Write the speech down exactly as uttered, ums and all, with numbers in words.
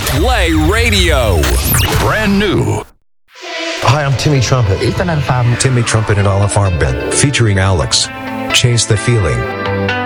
Play Radio. Brand new. Hi, I'm Timmy Trumpet. Ito lang fam. Timmy Trumpet and Olive Band, featuring Alex. Chase the Feeling.